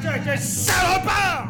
Quel salopard!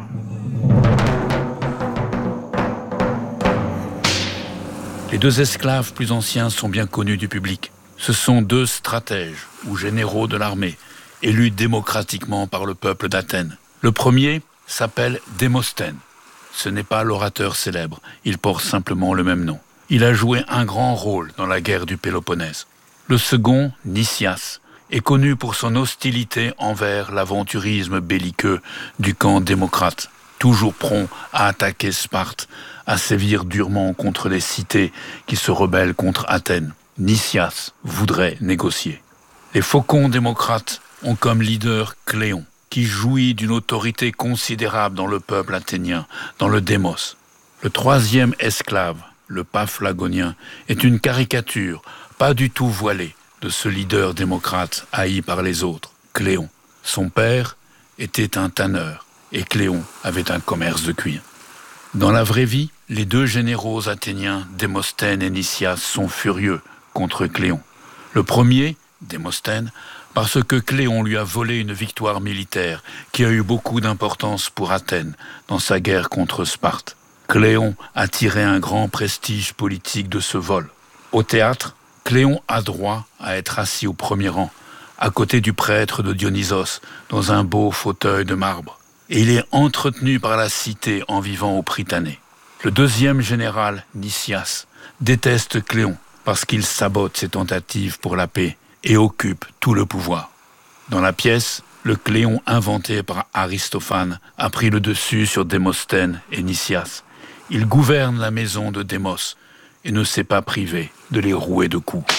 Les deux esclaves plus anciens sont bien connus du public. Ce sont deux stratèges ou généraux de l'armée, élus démocratiquement par le peuple d'Athènes. Le premier s'appelle Démosthène. Ce n'est pas l'orateur célèbre, il porte simplement le même nom. Il a joué un grand rôle dans la guerre du Péloponnèse. Le second, Nicias, est connu pour son hostilité envers l'aventurisme belliqueux du camp démocrate, toujours prompt à attaquer Sparte, à sévir durement contre les cités qui se rebellent contre Athènes. Nicias voudrait négocier. Les faucons démocrates ont comme leader Cléon, qui jouit d'une autorité considérable dans le peuple athénien, dans le démos. Le troisième esclave, le Paphlagonien, est une caricature, pas du tout voilée, de ce leader démocrate haï par les autres, Cléon. Son père était un tanneur et Cléon avait un commerce de cuir. Dans la vraie vie, les deux généraux athéniens, Démosthène et Nicias, sont furieux contre Cléon. Le premier, Démosthène, parce que Cléon lui a volé une victoire militaire qui a eu beaucoup d'importance pour Athènes dans sa guerre contre Sparte. Cléon a tiré un grand prestige politique de ce vol. Au théâtre, Cléon a droit à être assis au premier rang, à côté du prêtre de Dionysos, dans un beau fauteuil de marbre. Et il est entretenu par la cité en vivant au Prytanée. Le deuxième général, Nicias, déteste Cléon parce qu'il sabote ses tentatives pour la paix et occupe tout le pouvoir. Dans la pièce, le Cléon inventé par Aristophane a pris le dessus sur Démosthène et Nicias. Il gouverne la maison de Démos et ne s'est pas privé de les rouer de coups.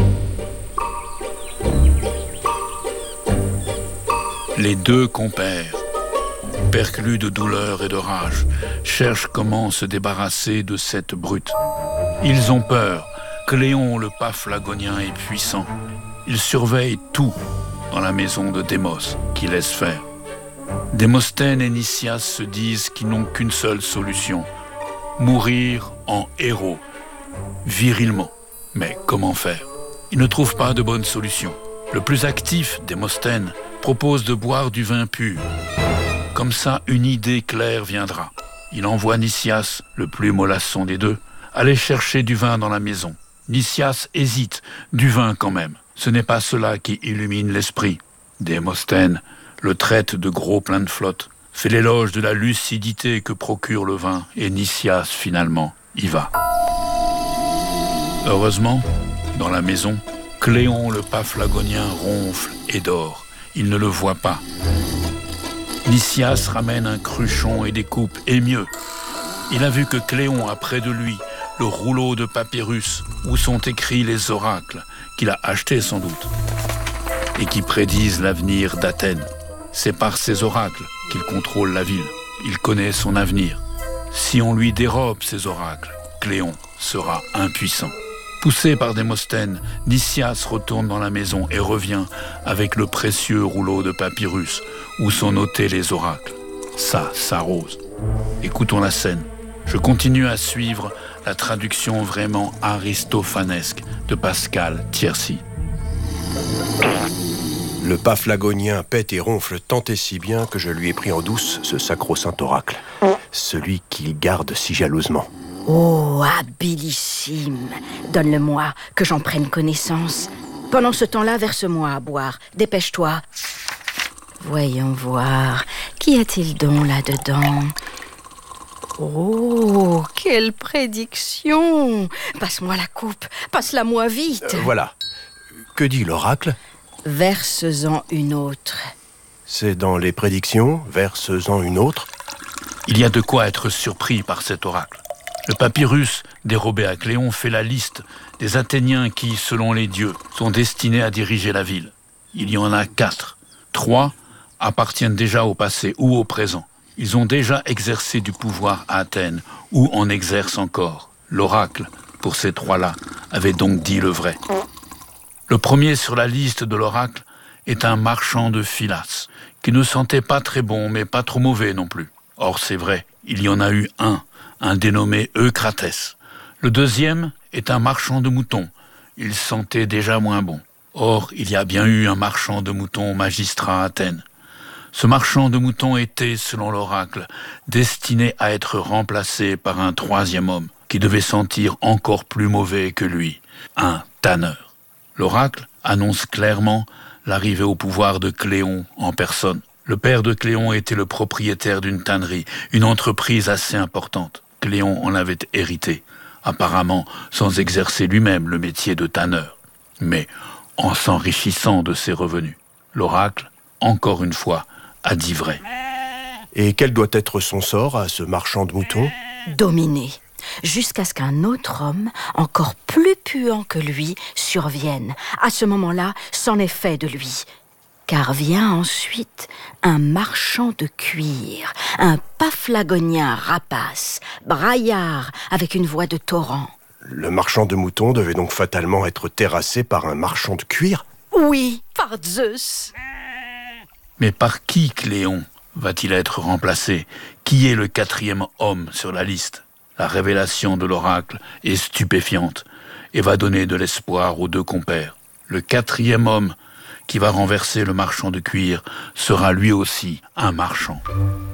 Les deux compères, perclus de douleur et de rage, cherchent comment se débarrasser de cette brute. Ils ont peur. Cléon le Paphlagonien est puissant. Il surveille tout dans la maison de Démos, qui laisse faire. Démosthène et Nicias se disent qu'ils n'ont qu'une seule solution, mourir en héros, virilement. Mais comment faire? Ils ne trouvent pas de bonne solution. Le plus actif, Démosthène, propose de boire du vin pur. Comme ça, une idée claire viendra. Il envoie Nicias, le plus mollasson des deux, aller chercher du vin dans la maison. Nicias hésite, du vin quand même. Ce n'est pas cela qui illumine l'esprit. Démosthène le traite de gros plein de flotte, fait l'éloge de la lucidité que procure le vin, et Nicias, finalement, y va. Heureusement, dans la maison, Cléon le Paphlagonien ronfle et dort. Il ne le voit pas. Nicias ramène un cruchon et des coupes, et mieux. Il a vu que Cléon a près de lui le rouleau de papyrus où sont écrits les oracles, qu'il a achetés sans doute, et qui prédisent l'avenir d'Athènes. C'est par ces oracles qu'il contrôle la ville. Il connaît son avenir. Si on lui dérobe ces oracles, Cléon sera impuissant. Poussé par Démosthène, Nicias retourne dans la maison et revient avec le précieux rouleau de papyrus où sont notés les oracles. Ça s'arrose. Écoutons la scène. Je continue à suivre la traduction vraiment aristophanesque de Pascal Thiercy. Le Paphlagonien pète et ronfle tant et si bien que je lui ai pris en douce ce sacro-saint oracle, celui qu'il garde si jalousement. Oh, habilissime! Donne-le-moi, que j'en prenne connaissance. Pendant ce temps-là, verse-moi à boire. Dépêche-toi. Voyons voir. Qu'y a-t-il donc là-dedans? Oh, quelle prédiction! Passe-moi la coupe. Passe-la-moi vite. Voilà. Que dit l'oracle? Verse-en une autre. C'est dans les prédictions, verse-en une autre. Il y a de quoi être surpris par cet oracle. Le papyrus dérobé à Cléon fait la liste des Athéniens qui, selon les dieux, sont destinés à diriger la ville. Il y en a 4. 3 appartiennent déjà au passé ou au présent. Ils ont déjà exercé du pouvoir à Athènes ou en exercent encore. L'oracle, pour ces 3-là, avait donc dit le vrai. Le premier sur la liste de l'oracle est un marchand de Pylas, qui ne sentait pas très bon, mais pas trop mauvais non plus. Or, c'est vrai, il y en a eu un dénommé Eucratès. Le deuxième est un marchand de moutons. Il sentait déjà moins bon. Or, il y a bien eu un marchand de moutons magistrat à Athènes. Ce marchand de moutons était, selon l'oracle, destiné à être remplacé par un troisième homme qui devait sentir encore plus mauvais que lui, un tanneur. L'oracle annonce clairement l'arrivée au pouvoir de Cléon en personne. Le père de Cléon était le propriétaire d'une tannerie, une entreprise assez importante. Cléon en avait hérité, apparemment sans exercer lui-même le métier de tanneur, mais en s'enrichissant de ses revenus. L'oracle, encore une fois, a dit vrai. Et quel doit être son sort à ce marchand de moutons? Dominé, jusqu'à ce qu'un autre homme, encore plus puant que lui, survienne. À ce moment-là, c'en est fait de lui. Car vient ensuite un marchand de cuir, un paphlagonien rapace, braillard avec une voix de torrent. Le marchand de moutons devait donc fatalement être terrassé par un marchand de cuir? Oui, par Zeus. Mais par qui Cléon va-t-il être remplacé? Qui est le quatrième homme sur la liste? La révélation de l'oracle est stupéfiante et va donner de l'espoir aux deux compères. Le quatrième homme qui va renverser le marchand de cuir sera lui aussi un marchand.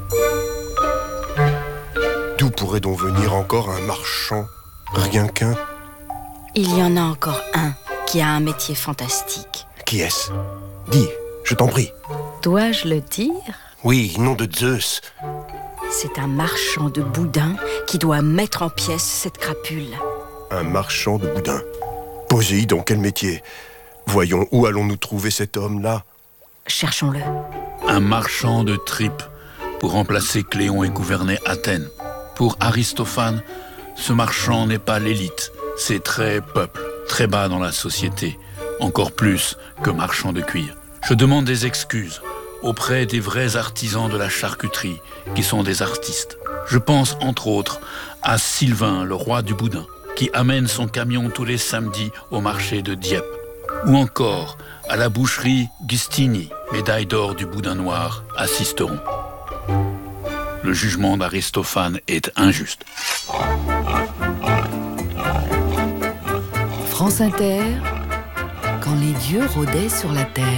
D'où pourrait donc venir encore un marchand? Rien qu'un? Il y en a encore un qui a un métier fantastique. Qui est-ce? Dis, je t'en prie. Dois-je le dire? Oui, nom de Zeus. C'est un marchand de boudin qui doit mettre en pièces cette crapule. Un marchand de boudin. Poséidon, quel métier? Voyons, où allons-nous trouver cet homme-là? Cherchons-le. Un marchand de tripes pour remplacer Cléon et gouverner Athènes. Pour Aristophane, ce marchand n'est pas l'élite, c'est très peuple, très bas dans la société, encore plus que marchand de cuir. Je demande des excuses auprès des vrais artisans de la charcuterie, qui sont des artistes. Je pense entre autres à Sylvain, le roi du boudin, qui amène son camion tous les samedis au marché de Dieppe. Ou encore à la boucherie Gustini, médaille d'or du boudin noir, à Sisteron. Le jugement d'Aristophane est injuste. France Inter, quand les dieux rôdaient sur la terre.